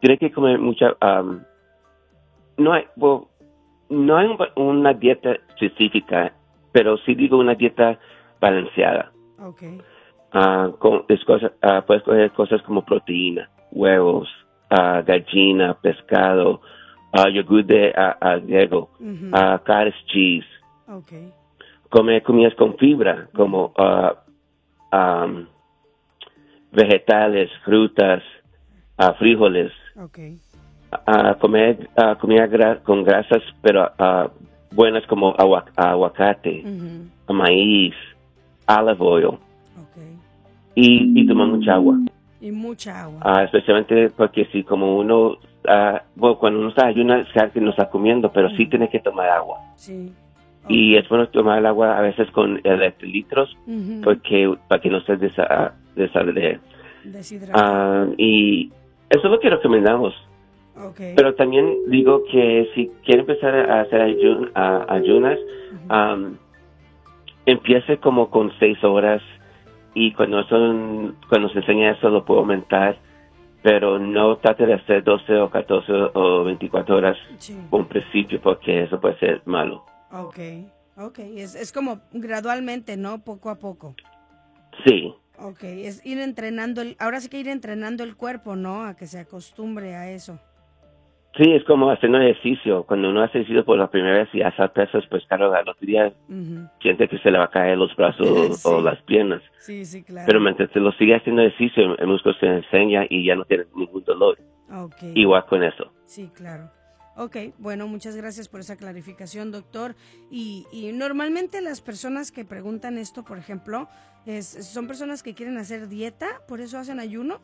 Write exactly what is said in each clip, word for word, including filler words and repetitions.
tiene que comer mucha, um, no hay, well, no hay un, una dieta específica, pero sí digo una dieta balanceada. Okay. Uh, con, es cosa, uh, puedes coger cosas como proteína, huevos, uh, gallina, pescado, uh, yogur de uh, uh, griego, Uh-huh. uh, cottage cheese. Okay. Comer comidas con fibra, como uh, um, vegetales, frutas, uh, frijoles. Okay. Uh, comer uh, comida gra- con grasas, pero uh, buenas como aguac- aguacate, Uh-huh. maíz, olive oil. Okay. Y, y tomar mucha agua. Y mucha agua. Uh, especialmente porque si como uno, uh, bueno, cuando uno está ayuna, es que no está comiendo, pero sí tiene que tomar agua. Sí. Okay. Y es bueno tomar el agua a veces con electrolitos, Uh-huh. porque para que no se desa, desadre. Deshidratado. Uh, y eso es lo que recomendamos. Okay. Pero también digo que si quiere empezar a hacer ayun, a, ayunas, uh-huh. um, empiece como con seis horas. Y cuando, son, cuando se enseña eso lo puedo aumentar, pero no trate de hacer doce o catorce o veinticuatro horas sí. con principio, porque eso puede ser malo. Okay, okay, es, es como gradualmente, ¿no? Poco a poco. Sí. Okay, es ir entrenando, el, ahora sí que ir entrenando el cuerpo, ¿no? A que se acostumbre a eso. Sí, es como haciendo ejercicio. Cuando uno hace ejercicio por la primera vez y hace pesas, pues claro, al otro día uh-huh. siente que se le va a caer los brazos sí. o las piernas. Sí, sí, claro. Pero mientras se lo sigue haciendo ejercicio, el músculo se enseña y ya no tiene ningún dolor. Okay. Igual con eso. Sí, claro. Ok, bueno, muchas gracias por esa clarificación, doctor. Y, y normalmente las personas que preguntan esto, por ejemplo, es, son personas que quieren hacer dieta, ¿por eso hacen ayuno?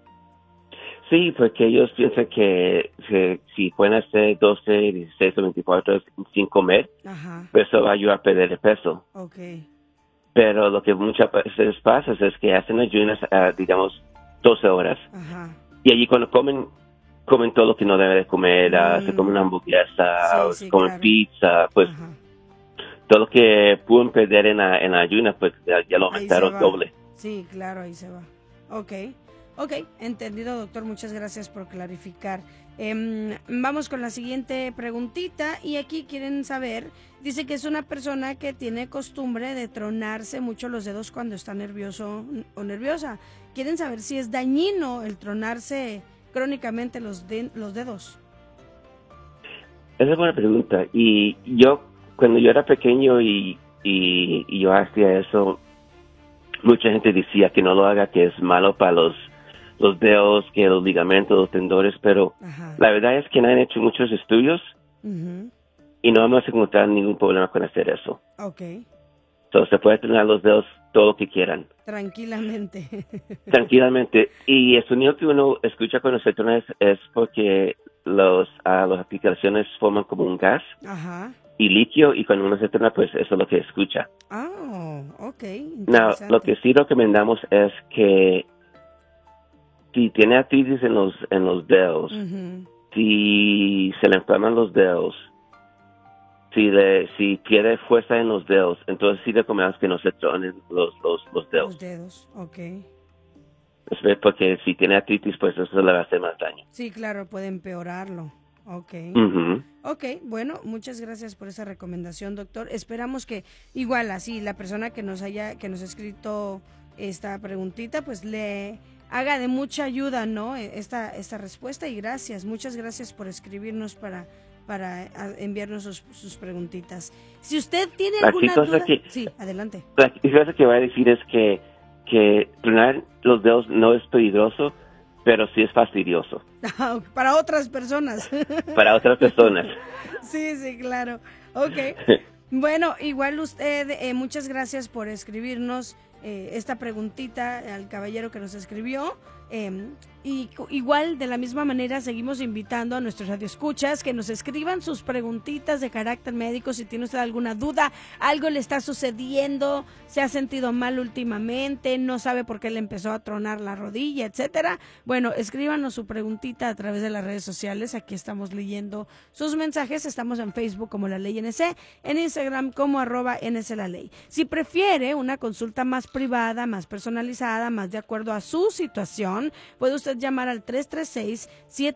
Sí, porque ellos piensan que, que si pueden hacer doce, dieciséis o veinticuatro horas sin comer, Ajá. pues eso va a ayudar a perder el peso. Okay. Pero lo que muchas veces pasa es que hacen ayunas, uh, digamos, doce horas. Ajá. Y allí cuando comen, comen todo lo que no deben de comer, mm. uh, se comen una hamburguesa, sí, sí, comen claro. pizza, pues Ajá. todo lo que pueden perder en la, en la ayuna, pues ya, ya lo aumentaron doble. Sí, claro, ahí se va. Ok. Ok, entendido, doctor. Muchas gracias por clarificar. Eh, vamos con la siguiente preguntita y aquí quieren saber, dice que es una persona que tiene costumbre de tronarse mucho los dedos cuando está nervioso o nerviosa. Quieren saber si es dañino el tronarse crónicamente los, de, los dedos. Esa es buena pregunta. Y yo, cuando yo era pequeño y, y, y yo hacía eso, mucha gente decía que no lo haga, que es malo para los los dedos, que los ligamentos, los tendones, pero Ajá. la verdad es que no han hecho muchos estudios uh-huh. y no vamos a encontrar ningún problema con hacer eso. Okay. Entonces se puede tronar los dedos todo lo que quieran. Tranquilamente. Tranquilamente. Y el sonido que uno escucha cuando se trona es, es porque los, uh, las aplicaciones forman como un gas Ajá. y líquido, y cuando uno se trona, pues eso es lo que escucha. Oh, ok. No, lo que sí recomendamos es que si tiene artritis en los en los dedos, uh-huh. si se le inflaman los dedos, si le si pierde fuerza en los dedos, entonces sí recomendamos que no se tronen los los los dedos. Los dedos, okay. Es porque si tiene artritis, pues eso le va a hacer más daño. Sí, claro, puede empeorarlo. Okay. Uh-huh. Okay, bueno, muchas gracias por esa recomendación, doctor. Esperamos que igual así la persona que nos haya que nos ha escrito esta preguntita, pues le haga de mucha ayuda, ¿no? Esta esta respuesta y gracias, muchas gracias por escribirnos para para enviarnos sus, sus preguntitas. Si usted tiene alguna duda, que, sí, adelante. La cosa que voy a decir es que que tronar los dedos no es peligroso, pero sí es fastidioso. Para otras personas. Para otras personas. Sí, sí, claro. Okay. Bueno, igual usted, eh, muchas gracias por escribirnos eh, esta preguntita al caballero que nos escribió. Eh, y igual de la misma manera seguimos invitando a nuestros radioescuchas que nos escriban sus preguntitas de carácter médico. Si tiene usted alguna duda, algo le está sucediendo, se ha sentido mal últimamente, no sabe por qué le empezó a tronar la rodilla, etcétera. Bueno, escríbanos su preguntita a través de las redes sociales. Aquí estamos leyendo sus mensajes. Estamos en Facebook como La Ley N C, en Instagram como arroba N C La Ley. Si prefiere una consulta más privada, más personalizada, más de acuerdo a su situación, puede usted llamar al tres tres seis, siete